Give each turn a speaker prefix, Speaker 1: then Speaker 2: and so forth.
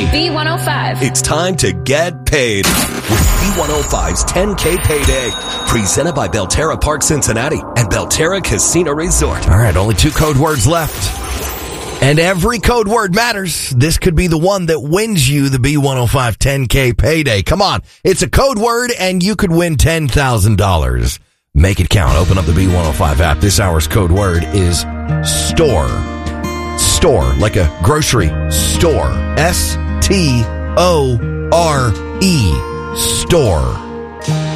Speaker 1: B105.
Speaker 2: It's time to get paid with B105's 10K Payday. Presented by Belterra Park Cincinnati and Belterra Casino Resort.
Speaker 3: All right, only 2 code words left. And every code word matters. This could be the one that wins you the B105 10K Payday. Come on. It's a code word and you could win $10,000. Make it count. Open up the B105 app. This hour's code word is store. Store, like a grocery store. S-T-O-R-E. Store.